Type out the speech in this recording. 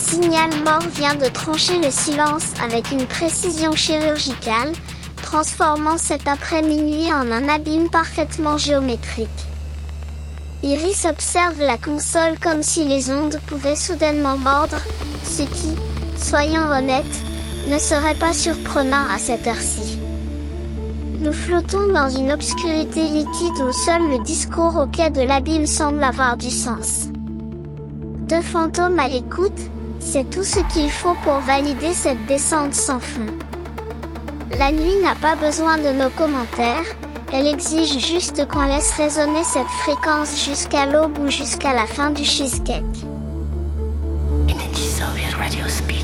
signal mort vient de trancher le silence avec une précision chirurgicale, transformant cet après-minuit en un abîme parfaitement géométrique. Iris observe la console comme si les ondes pouvaient soudainement mordre, ce qui, soyons honnêtes, ne serait pas surprenant à cette heure-ci. Nous flottons dans une obscurité liquide où seul le discours au quai de l'abîme semble avoir du sens. Deux fantômes à l'écoute, c'est tout ce qu'il faut pour valider cette descente sans fond. La nuit n'a pas besoin de nos commentaires, elle exige juste qu'on laisse résonner cette fréquence jusqu'à l'aube ou jusqu'à la fin du cheesecake. In a Soviet radio speed.